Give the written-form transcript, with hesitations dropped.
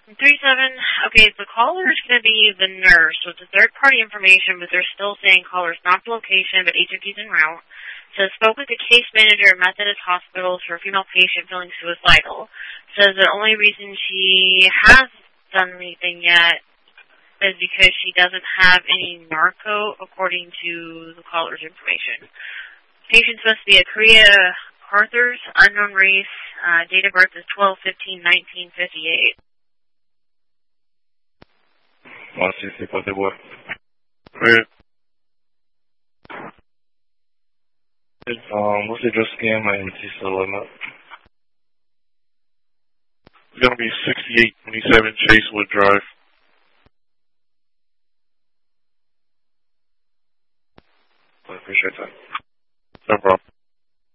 37, okay, the caller is going to be the nurse, so it's a third-party information, but they're still saying caller's not the location, but HFD's en route. Says, spoke with the case manager at Methodist Hospital for a female patient feeling suicidal. Says the only reason she has done anything yet is because she doesn't have any narco, according to the caller's information. Patient's supposed to be a Korea Carthers, unknown race, date of birth is 12/15/1958. Sì, sì, potete vuoi. What's the address again? My NC still on up. It's going to be 6827 Chasewood Drive. I appreciate that. No problem.